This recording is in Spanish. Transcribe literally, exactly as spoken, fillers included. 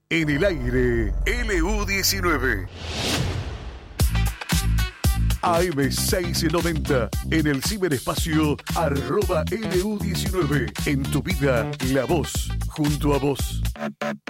En el aire, L U diecinueve. A M seiscientos noventa, en el ciberespacio, arroba L U diecinueve. En tu vida, la voz, junto a vos.